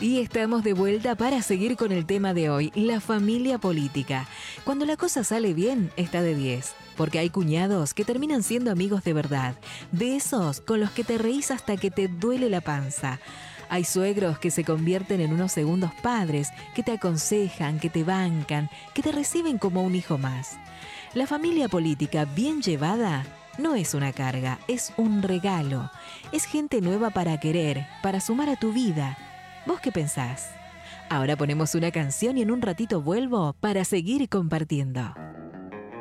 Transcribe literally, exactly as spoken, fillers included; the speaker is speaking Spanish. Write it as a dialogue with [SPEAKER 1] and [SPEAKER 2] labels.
[SPEAKER 1] Y estamos de vuelta para seguir con el tema de hoy, la familia política. Cuando la cosa sale bien, está de diez. Porque hay cuñados que terminan siendo amigos de verdad. De esos con los que te reís hasta que te duele la panza. Hay suegros que se convierten en unos segundos padres, que te aconsejan, que te bancan, que te reciben como un hijo más. La familia política bien llevada no es una carga, es un regalo. Es gente nueva para querer, para sumar a tu vida. ¿Vos qué pensás? Ahora ponemos una canción y en un ratito vuelvo para seguir compartiendo.